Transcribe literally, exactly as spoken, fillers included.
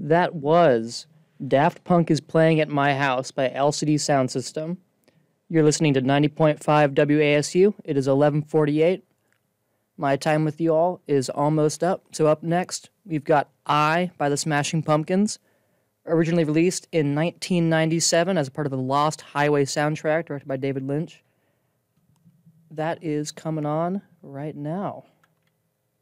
That was Daft Punk is Playing at My House by L C D Sound System. You're listening to ninety point five W A S U. It is eleven forty-eight. My time with you all is almost up. So up next, we've got I by the Smashing Pumpkins, originally released in nineteen ninety-seven as a part of the Lost Highway soundtrack directed by David Lynch. That is coming on right now.